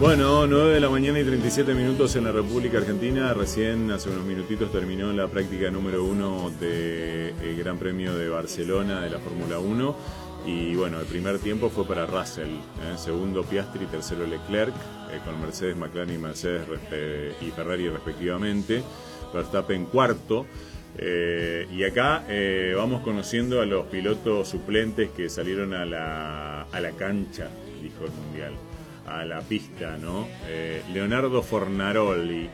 Bueno, 9 de la mañana y 37 minutos en la República Argentina. Recién, hace unos minutitos, terminó la práctica número 1 del Gran Premio de Barcelona de la Fórmula 1. Y bueno, el primer tiempo fue para Russell, segundo Piastri, tercero Leclerc, con Mercedes, McLaren y Ferrari respectivamente. Verstappen cuarto. Y acá vamos conociendo a los pilotos suplentes que salieron a la cancha, dijo el Mundial, a la pista, ¿no? Leonardo Fornaroli,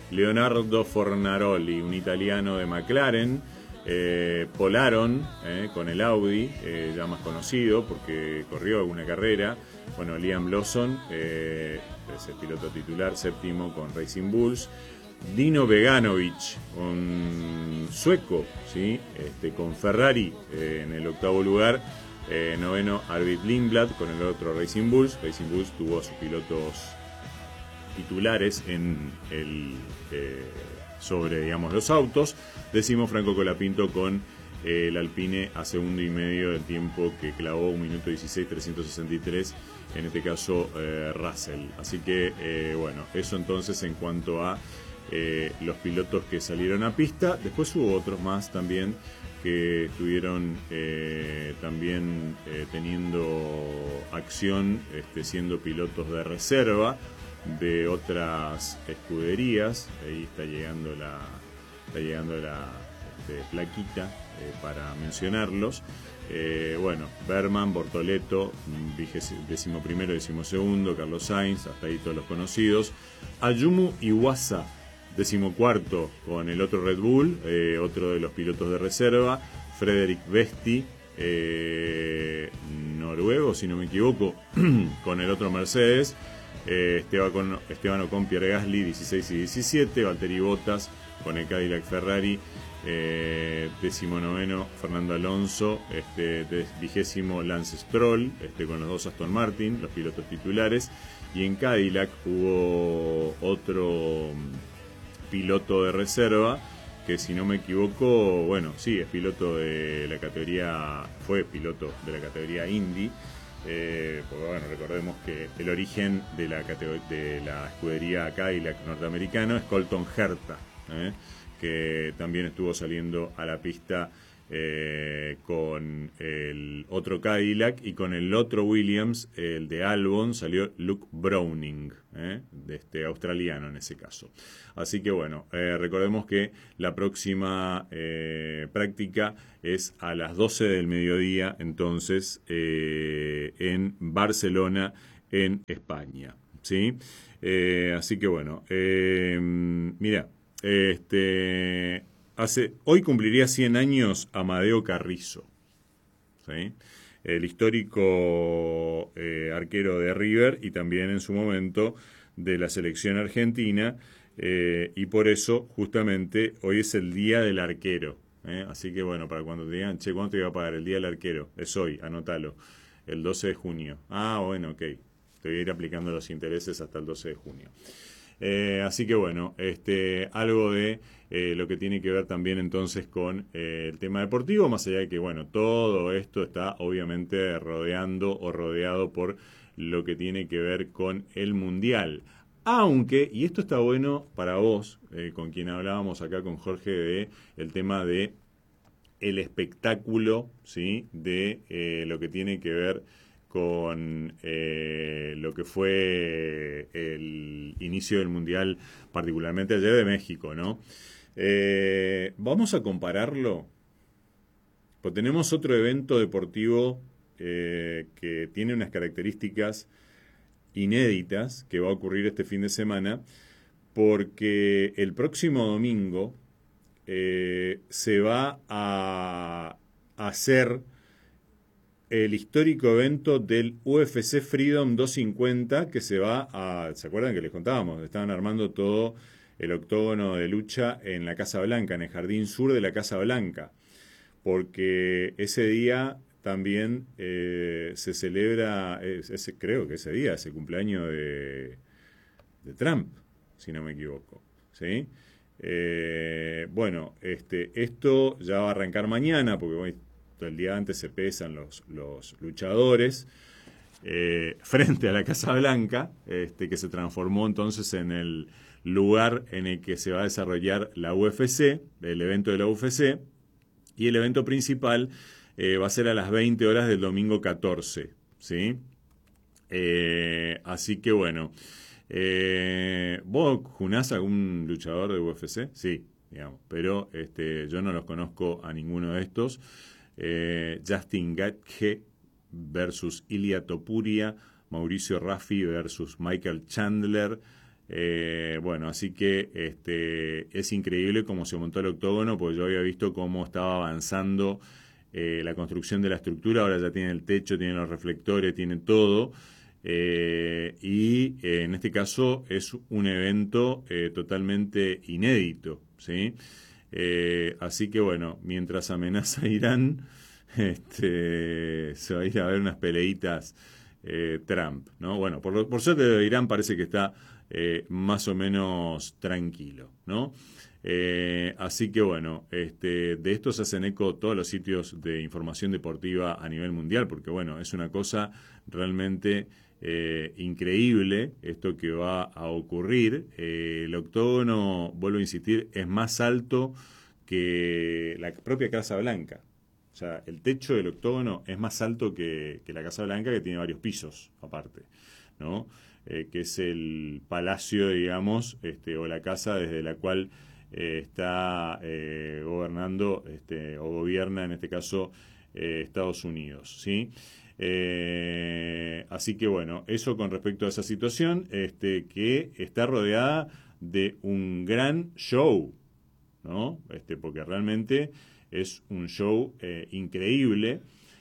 un italiano de McLaren. Polaron con el Audi, ya más conocido porque corrió alguna carrera. Bueno, Liam Lawson es el piloto titular, séptimo con Racing Bulls. Dino Beganovic, un sueco, ¿sí? Con Ferrari en el octavo lugar. Noveno Arvid Lindblad con el otro Racing Bulls. Racing Bulls tuvo a sus pilotos titulares en el sobre, digamos, los autos. Décimo Franco Colapinto con el Alpine a segundo y medio del tiempo que clavó 1 minuto 16.363, en este caso Russell. Así que bueno, eso entonces en cuanto a los pilotos que salieron a pista. Después hubo otros más también que estuvieron también teniendo acción, siendo pilotos de reserva de otras escuderías. Ahí está llegando la plaquita para mencionarlos. Bueno, Berman, Bortoleto, 11º, 12º, Carlos Sainz, hasta ahí todos los conocidos. Ayumu Iwasa, 14º con el otro Red Bull, otro de los pilotos de reserva. Frederick Vesti, noruego si no me equivoco, con el otro Mercedes. Esteban Ocon, Pierre Gasly, 16 y 17. Valtteri Bottas con el Cadillac Ferrari, 19º Fernando Alonso, 20º Lance Stroll, con los dos Aston Martin, los pilotos titulares. Y en Cadillac hubo otro piloto de reserva que, si no me equivoco, bueno, sí, es piloto de la categoría, fue piloto de la categoría Indy. Porque bueno, recordemos que el origen de la escudería Cadillac norteamericano es Colton Herta, que también estuvo saliendo a la pista con el otro Cadillac, y con el otro Williams, el de Albon, salió Luke Browning, de australiano en ese caso. Así que bueno, recordemos que la próxima práctica es a las 12 del mediodía, entonces, en Barcelona, en España, ¿sí? Así que bueno, mira, hoy cumpliría 100 años Amadeo Carrizo, ¿sí? El histórico arquero de River y también en su momento de la selección argentina, y por eso justamente hoy es el Día del Arquero, así que bueno, para cuando te digan, che, ¿cuánto te iba a pagar el Día del Arquero? Es hoy, anótalo, el 12 de junio. Ah, bueno, ok, te voy a ir aplicando los intereses hasta el 12 de junio. Así que bueno, algo de lo que tiene que ver también entonces con el tema deportivo, más allá de que bueno, todo esto está obviamente rodeado por lo que tiene que ver con el Mundial. Aunque, y esto está bueno para vos, con quien hablábamos acá con Jorge de el tema de el espectáculo, ¿sí? De lo que tiene que ver con lo que fue el inicio del Mundial, particularmente ayer de México, ¿no? Vamos a compararlo, pues tenemos otro evento deportivo que tiene unas características inéditas que va a ocurrir este fin de semana, porque el próximo domingo se va a hacer el histórico evento del UFC Freedom 250, que se va a... ¿Se acuerdan que les contábamos? Estaban armando todo el octógono de lucha en la Casa Blanca, en el jardín sur de la Casa Blanca, porque ese día también se celebra, creo que ese día es el cumpleaños de Trump, si no me equivoco, ¿sí? Bueno, esto ya va a arrancar mañana, porque hoy, el día antes se pesan los luchadores, frente a la Casa Blanca, que se transformó entonces en el lugar en el que se va a desarrollar la UFC, el evento de la UFC, y el evento principal va a ser a las 20 horas del domingo 14, ¿sí? Así que bueno, ¿vos junás a algún luchador de UFC? Sí, digamos, pero yo no los conozco a ninguno de estos. Justin Gaethje versus Ilia Topuria, Mauricio Raffi versus Michael Chandler. Bueno, así que es increíble cómo se montó el octógono, porque yo había visto cómo estaba avanzando la construcción de la estructura. Ahora ya tiene el techo, tiene los reflectores, tiene todo. En este caso es un evento totalmente inédito, ¿sí? Así que bueno, mientras amenaza Irán, se va a ir a ver unas peleitas Trump, ¿no? Bueno, por suerte de Irán parece que está más o menos tranquilo, ¿no? Así que bueno, de esto se hacen eco todos los sitios de información deportiva a nivel mundial, porque bueno, es una cosa realmente increíble esto que va a ocurrir. El octógono, vuelvo a insistir, es más alto que la propia Casa Blanca. O sea, el techo del octógono es más alto que la Casa Blanca, que tiene varios pisos aparte, ¿no? Que es el palacio, digamos, o la casa desde la cual está gobernando o gobierna, en este caso, Estados Unidos, ¿sí? Así que bueno, eso con respecto a esa situación, que está rodeada de un gran show, ¿no? Porque realmente es un show increíble.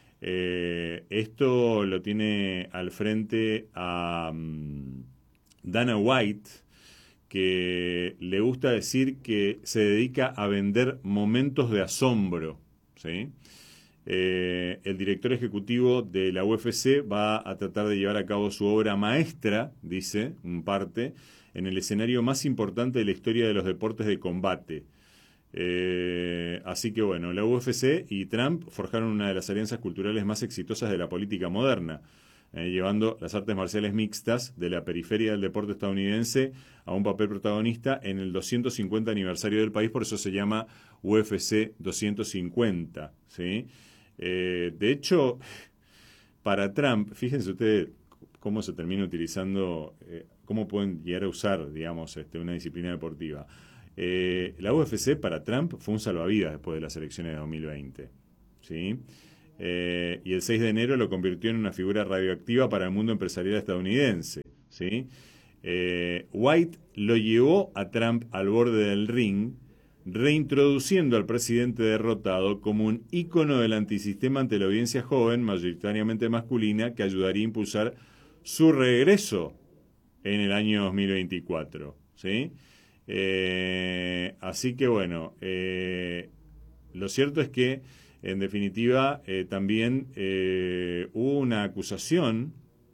Esto lo tiene al frente a Dana White, que le gusta decir que se dedica a vender momentos de asombro, ¿sí? El director ejecutivo de la UFC va a tratar de llevar a cabo su obra maestra, dice, un parte, en el escenario más importante de la historia de los deportes de combate. Así que bueno, la UFC y Trump forjaron una de las alianzas culturales más exitosas de la política moderna, llevando las artes marciales mixtas de la periferia del deporte estadounidense a un papel protagonista en el 250 aniversario del país. Por eso se llama UFC 250, ¿sí? De hecho, para Trump, fíjense ustedes cómo se termina utilizando, cómo pueden llegar a usar, digamos, una disciplina deportiva. La UFC para Trump fue un salvavidas después de las elecciones de 2020, ¿sí? Y el 6 de enero lo convirtió en una figura radioactiva para el mundo empresarial estadounidense, ¿sí? White lo llevó a Trump al borde del ring, reintroduciendo al presidente derrotado como un ícono del antisistema ante la audiencia joven, mayoritariamente masculina, que ayudaría a impulsar su regreso en el año 2024, ¿sí? Así que bueno, lo cierto es que en definitiva también hubo una acusación,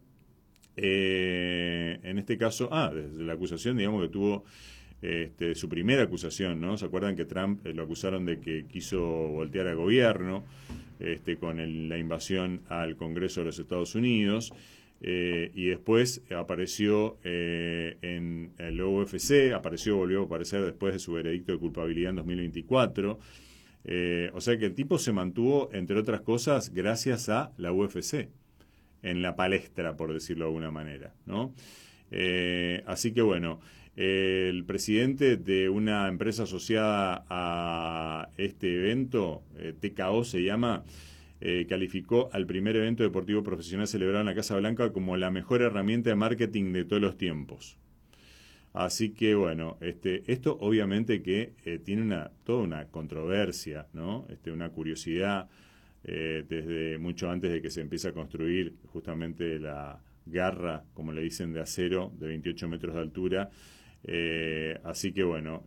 en este caso, desde la acusación, digamos, que tuvo su primera acusación, ¿no? ¿Se acuerdan que Trump lo acusaron de que quiso voltear al gobierno con la invasión al Congreso de los Estados Unidos? Y después apareció en el UFC, volvió a aparecer después de su veredicto de culpabilidad en 2024. O sea que el tipo se mantuvo, entre otras cosas, gracias a la UFC, en la palestra, por decirlo de alguna manera, ¿no? Así que bueno, el presidente de una empresa asociada a este evento, TKO se llama, calificó al primer evento deportivo profesional celebrado en la Casa Blanca como la mejor herramienta de marketing de todos los tiempos. Así que bueno, esto obviamente que tiene toda una controversia, ¿no? Una curiosidad desde mucho antes de que se empiece a construir justamente la garra, como le dicen, de acero de 28 metros de altura. Así que bueno,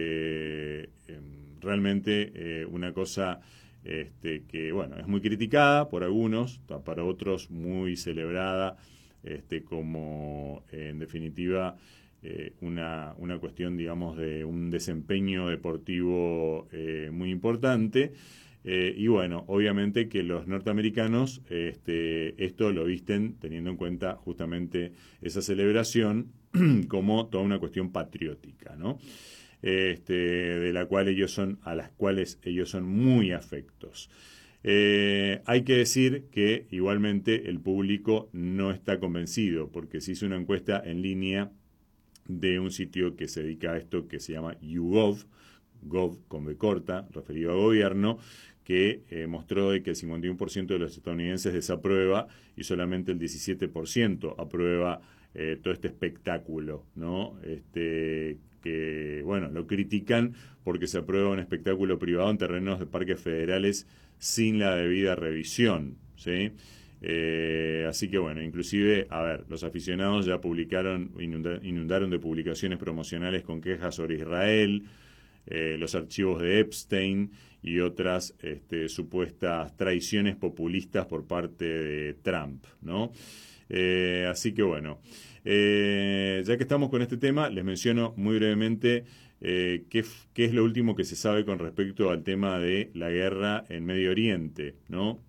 realmente una cosa que bueno, es muy criticada por algunos, para otros muy celebrada, como en definitiva una cuestión, digamos, de un desempeño deportivo muy importante. Y bueno, obviamente que los norteamericanos esto lo visten teniendo en cuenta justamente esa celebración como toda una cuestión patriótica, ¿no? De la cual a las cuales ellos son muy afectos. Hay que decir que igualmente el público no está convencido, porque se hizo una encuesta en línea de un sitio que se dedica a esto, que se llama YouGov, Gov con B corta, referido a gobierno, que mostró de que el 51% de los estadounidenses desaprueba y solamente el 17% aprueba todo este espectáculo, ¿no? Que, bueno, lo critican porque se aprueba un espectáculo privado en terrenos de parques federales sin la debida revisión, ¿sí? Así que bueno, inclusive, a ver, los aficionados ya inundaron de publicaciones promocionales con quejas sobre Israel, los archivos de Epstein y otras supuestas traiciones populistas por parte de Trump, ¿no? Así que bueno, ya que estamos con este tema, les menciono muy brevemente qué es lo último que se sabe con respecto al tema de la guerra en Medio Oriente, ¿no?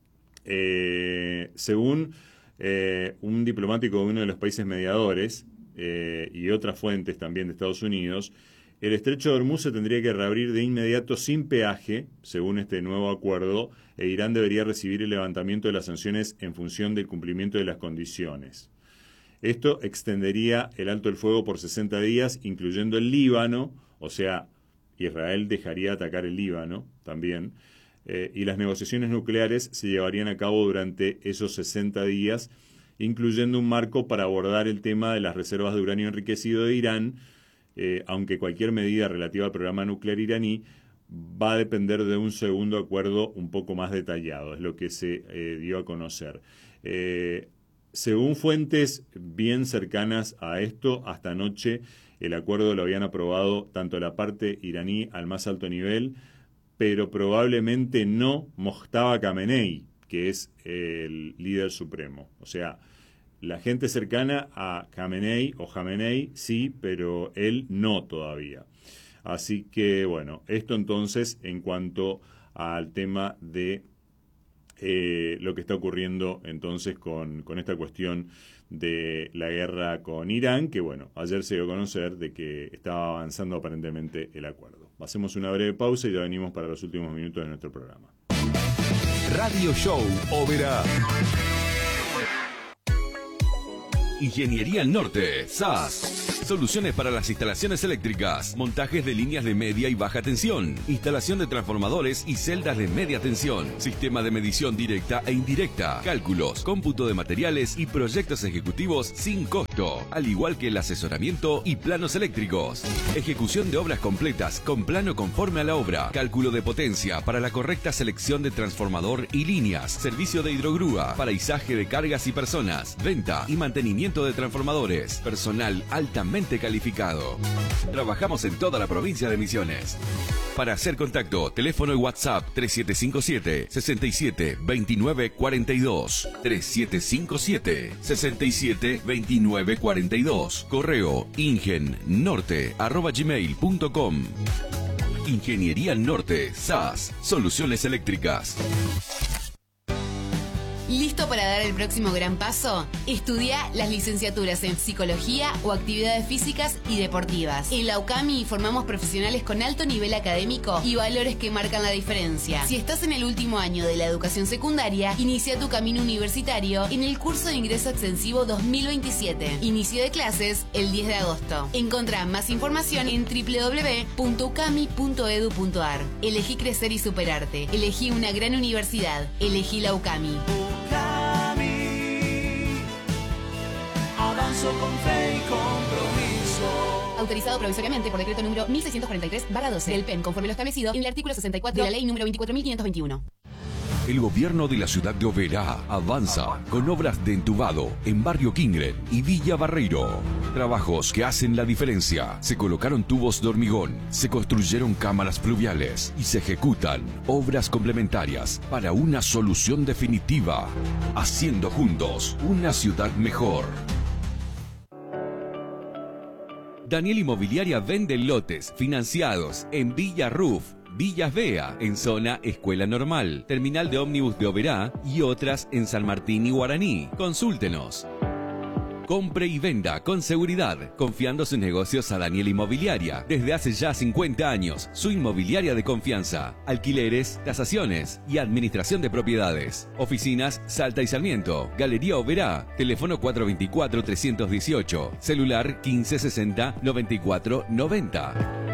Según un diplomático de uno de los países mediadores y otras fuentes también de Estados Unidos, el estrecho de Hormuz se tendría que reabrir de inmediato sin peaje, según este nuevo acuerdo, e Irán debería recibir el levantamiento de las sanciones en función del cumplimiento de las condiciones. Esto extendería el alto el fuego por 60 días, incluyendo el Líbano, o sea, Israel dejaría de atacar el Líbano también, y las negociaciones nucleares se llevarían a cabo durante esos 60 días, incluyendo un marco para abordar el tema de las reservas de uranio enriquecido de Irán, aunque cualquier medida relativa al programa nuclear iraní va a depender de un segundo acuerdo un poco más detallado, es lo que se dio a conocer. Según fuentes bien cercanas a esto, hasta anoche el acuerdo lo habían aprobado tanto la parte iraní al más alto nivel, pero probablemente no Mojtaba Khamenei, que es el líder supremo. O sea, la gente cercana a Khamenei o Khamenei sí, pero él no todavía. Así que, bueno, esto entonces en cuanto al tema de lo que está ocurriendo entonces con esta cuestión de la guerra con Irán, que bueno, ayer se dio a conocer de que estaba avanzando aparentemente el acuerdo. Hacemos una breve pausa y ya venimos para los últimos minutos de nuestro programa. Radio Show Oberá. Ingeniería al Norte, SAS. Soluciones para las instalaciones eléctricas, montajes de líneas de media y baja tensión, instalación de transformadores y celdas de media tensión, sistema de medición directa e indirecta, cálculos, cómputo de materiales y proyectos ejecutivos sin costo, al igual que el asesoramiento y planos eléctricos. Ejecución de obras completas con plano conforme a la obra, cálculo de potencia para la correcta selección de transformador y líneas, servicio de hidrogrúa, paraisaje de cargas y personas, venta y mantenimiento de transformadores, personal altamente calificado. Trabajamos en toda la provincia de Misiones. Para hacer contacto, teléfono y WhatsApp 3757 67 29 42, 3757 67 29 42, correo ingennorte@gmail.com. Ingeniería Norte, SAS, soluciones eléctricas. ¿Listo para dar el próximo gran paso? Estudia las licenciaturas en Psicología o Actividades Físicas y Deportivas. En la UCAMI formamos profesionales con alto nivel académico y valores que marcan la diferencia. Si estás en el último año de la educación secundaria, inicia tu camino universitario en el curso de ingreso extensivo 2027. Inicio de clases el 10 de agosto. Encontrá más información en www.ucami.edu.ar. Elegí crecer y superarte. Elegí una gran universidad. Elegí la UCAMI. Avanzo con fe y compromiso. Autorizado provisoriamente por decreto número 1643/12 del PEN, conforme lo establecido en el artículo 64 de la ley número 24.521. El gobierno de la ciudad de Oberá avanza con obras de entubado en Barrio Quingren y Villa Barreiro. Trabajos que hacen la diferencia. Se colocaron tubos de hormigón, se construyeron cámaras pluviales y se ejecutan obras complementarias para una solución definitiva. Haciendo juntos una ciudad mejor. Daniel Inmobiliaria vende lotes financiados en Villa Ruf, Villas Vea, en zona Escuela Normal, Terminal de Ómnibus de Oberá y otras en San Martín y Guaraní. Consúltenos. Compre y venda con seguridad, confiando sus negocios a Daniel Inmobiliaria. Desde hace ya 50 años, su inmobiliaria de confianza. Alquileres, tasaciones y administración de propiedades. Oficinas Salta y Sarmiento. Galería Oberá. Teléfono 424-318. Celular 1560-9490.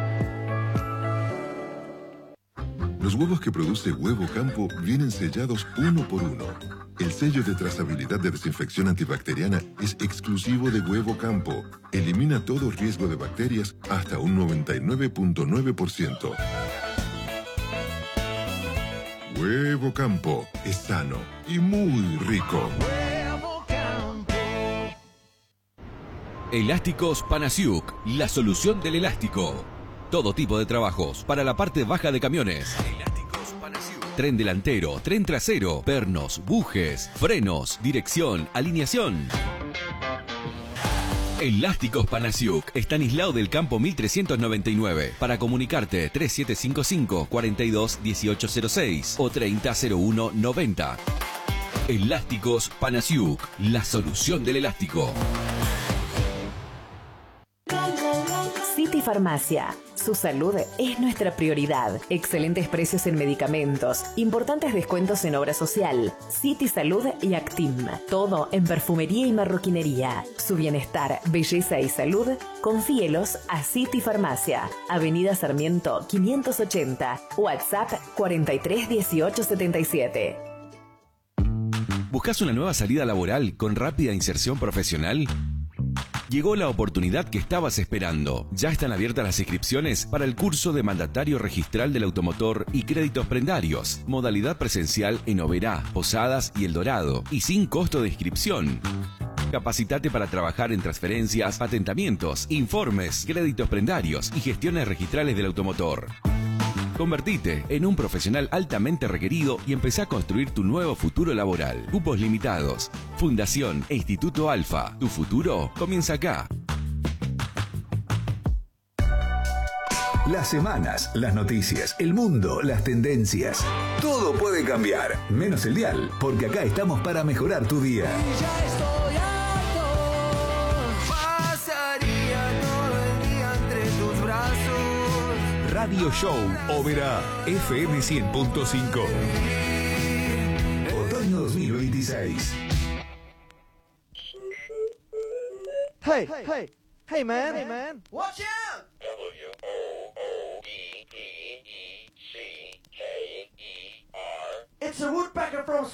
Los huevos que produce Huevo Campo vienen sellados uno por uno. El sello de trazabilidad de desinfección antibacteriana es exclusivo de Huevo Campo. Elimina todo riesgo de bacterias hasta un 99.9%. Huevo Campo es sano y muy rico. Elásticos Panasiuk, la solución del elástico. Todo tipo de trabajos para la parte baja de camiones. Elásticos Panasiuk. Tren delantero, tren trasero, pernos, bujes, frenos, dirección, alineación. Elásticos Panasiuk, Estanislao del Campo 1399. Para comunicarte 3755 42 1806 o 300190. Elásticos Panasiuk, la solución del elástico. City Farmacia. Su salud es nuestra prioridad. Excelentes precios en medicamentos, importantes descuentos en obra social, City Salud y Actim. Todo en perfumería y marroquinería. Su bienestar, belleza y salud, confíelos a City Farmacia. Avenida Sarmiento 580. WhatsApp 43 18 77. ¿Buscas una nueva salida laboral con rápida inserción profesional? Llegó la oportunidad que estabas esperando. Ya están abiertas las inscripciones para el curso de mandatario registral del automotor y créditos prendarios. Modalidad presencial en Oberá, Posadas y El Dorado. Y sin costo de inscripción. Capacitate para trabajar en transferencias, patentamientos, informes, créditos prendarios y gestiones registrales del automotor. Convertite en un profesional altamente requerido y empezá a construir tu nuevo futuro laboral. Cupos limitados. Fundación e Instituto Alfa. Tu futuro comienza acá. Las semanas, las noticias, el mundo, las tendencias. Todo puede cambiar, menos el dial, porque acá estamos para mejorar tu día. Ya estoy harto, pasaría todo el día entre tus brazos. Radio Show Oberá, FM 100.5. Otoño 2026. Hey, hey, hey man, hey man, watch out! It's a woodpecker from